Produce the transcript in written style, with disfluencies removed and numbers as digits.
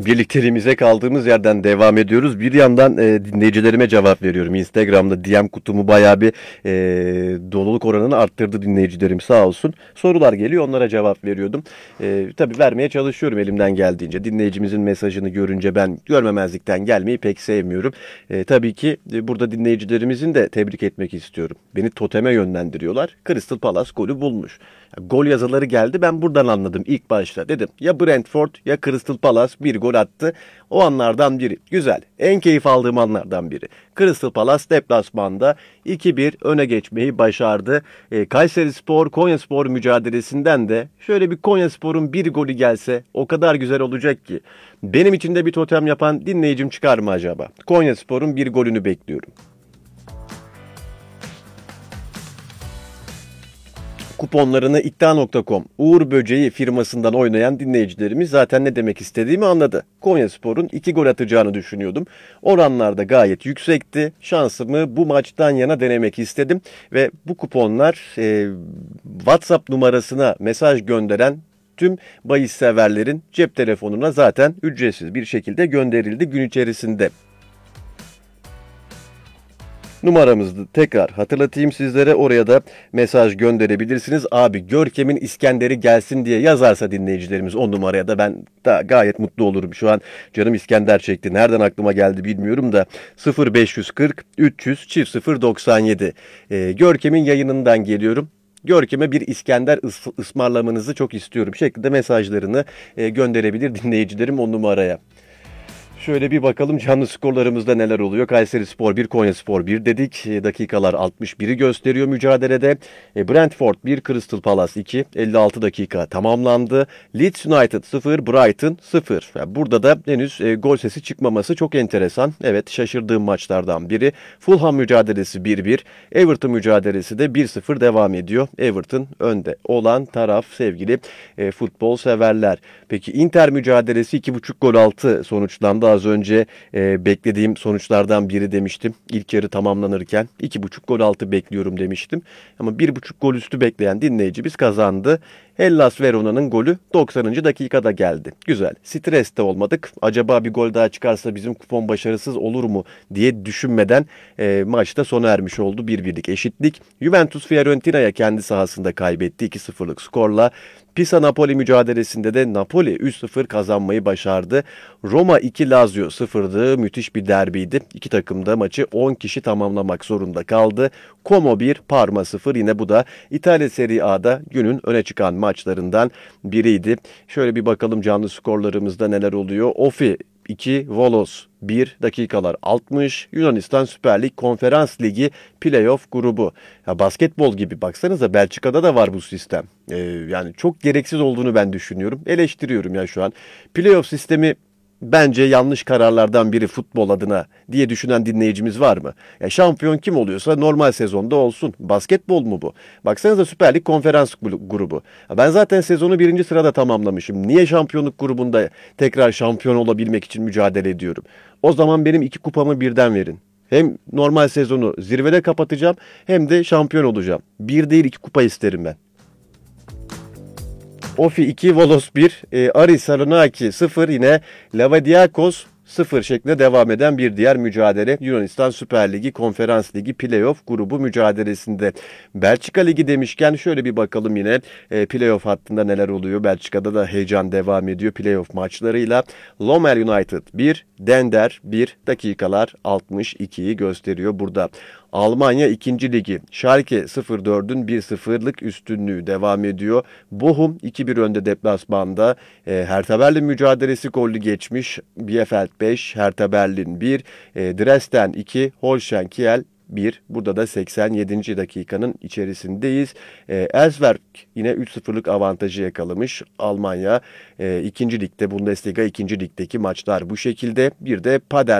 Birlikteliğimize kaldığımız yerden devam ediyoruz. Bir yandan dinleyicilerime cevap veriyorum. Instagram'da DM kutumu bayağı bir doluluk oranını arttırdı dinleyicilerim sağ olsun. Sorular geliyor, onlara cevap veriyordum. Tabii vermeye çalışıyorum elimden geldiğince. Dinleyicimizin mesajını görünce ben görmemezlikten gelmeyi pek sevmiyorum. Tabii ki burada dinleyicilerimizin de tebrik etmek istiyorum. Beni toteme yönlendiriyorlar. Crystal Palace golü bulmuş. Gol yazıları geldi, ben buradan anladım ilk başta. Dedim ya Brentford ya Crystal Palace bir gol attı. O anlardan biri. Güzel. En keyif aldığım anlardan biri. Crystal Palace deplasmanda 2-1 öne geçmeyi başardı. Kayserispor Konyaspor mücadelesinden de şöyle bir Konyaspor'un bir golü gelse o kadar güzel olacak ki. Benim için de bir totem yapan dinleyicim çıkar mı acaba? Konyaspor'un bir golünü bekliyorum. Kuponlarını iddia.com Uğur Böceği firmasından oynayan dinleyicilerimiz zaten ne demek istediğimi anladı. Konyaspor'un 2 gol atacağını düşünüyordum. Oranlar da gayet yüksekti. Şansımı bu maçtan yana denemek istedim. Ve bu kuponlar WhatsApp numarasına mesaj gönderen tüm bahis severlerin cep telefonuna zaten ücretsiz bir şekilde gönderildi gün içerisinde. Numaramızı tekrar hatırlatayım sizlere. Oraya da mesaj gönderebilirsiniz. Abi Görkem'in İskender'i gelsin diye yazarsa dinleyicilerimiz o numaraya da ben da gayet mutlu olurum. Şu an canım İskender çekti. Nereden aklıma geldi bilmiyorum da 0540 300 0097. Görkem'in yayınından geliyorum. Görkem'e bir İskender ısmarlamanızı çok istiyorum şeklinde mesajlarını gönderebilir dinleyicilerim o numaraya. Şöyle bir bakalım canlı skorlarımızda neler oluyor. Kayserispor 1, Konyaspor 1 dedik. Dakikalar 61'i gösteriyor mücadelede. Brentford 1, Crystal Palace 2. 56 dakika tamamlandı. Leeds United 0, Brighton 0. Burada da henüz gol sesi çıkmaması çok enteresan. Evet, şaşırdığım maçlardan biri. Fulham mücadelesi 1-1. Everton mücadelesi de 1-0 devam ediyor. Everton önde olan taraf sevgili futbol severler. Peki Inter mücadelesi 2,5 gol altı sonuçlandı. Az önce beklediğim sonuçlardan biri demiştim. İlk yarı tamamlanırken 2,5 gol altı bekliyorum demiştim. Ama 1,5 gol üstü bekleyen dinleyicimiz kazandı. Hellas Verona'nın golü 90. dakikada geldi. Güzel. Stres de olmadık. Acaba bir gol daha çıkarsa bizim kupon başarısız olur mu diye düşünmeden maçta sona ermiş oldu. 1-1'lik eşitlik. Juventus Fiorentina'ya kendi sahasında kaybetti 2-0'lık skorla. Pisa Napoli mücadelesinde de Napoli 3-0 kazanmayı başardı. Roma 2 Lazio 0'dı. Müthiş bir derbiydi. İki takım da maçı 10 kişi tamamlamak zorunda kaldı. Como 1, Parma 0. Yine bu da İtalya Serie A'da günün öne çıkan maçlarından biriydi. Şöyle bir bakalım canlı skorlarımızda neler oluyor. Ofi 2, Volos 1, dakikalar 60. Yunanistan Süper Lig Konferans Ligi Playoff grubu. Ya basketbol gibi baksanıza, Belçika'da da var bu sistem. Yani çok gereksiz olduğunu ben düşünüyorum. Eleştiriyorum ya şu an. Playoff sistemi bence yanlış kararlardan biri futbol adına diye düşünen dinleyicimiz var mı? Ya şampiyon kim oluyorsa normal sezonda olsun. Basketbol mu bu? Baksanıza Süper Lig konferans grubu. Ya ben zaten sezonu 1. sırada tamamlamışım. Niye şampiyonluk grubunda tekrar şampiyon olabilmek için mücadele ediyorum? O zaman benim 2 kupamı birden verin. Hem normal sezonu zirvede kapatacağım hem de şampiyon olacağım. Bir değil 2 kupa isterim ben. Ofi 2, Volos 1, Aris Saloniki 0, yine Lavadiakos 0 şeklinde devam eden bir diğer mücadele. Yunanistan Süper Ligi Konferans Ligi Playoff grubu mücadelesinde. Belçika Ligi demişken şöyle bir bakalım yine playoff hattında neler oluyor. Belçika'da da heyecan devam ediyor playoff maçlarıyla. Lommel United 1, Dender 1, dakikalar 62'yi gösteriyor burada. Almanya 2. Ligi. Schalke 04'ün 1-0'lık üstünlüğü devam ediyor. Bochum 2-1 önde deplasmanda. Hertha Berlin mücadelesi gollü geçmiş. Bielefeld 5, Hertha Berlin 1, Dresden 2, Holstein Kiel 1. Burada da 87. dakikanın içerisindeyiz. Elfsberg yine 3-0'lık avantajı yakalamış. Almanya 2. Lig'de, Bundesliga 2. Lig'deki maçlar bu şekilde. Bir de Pader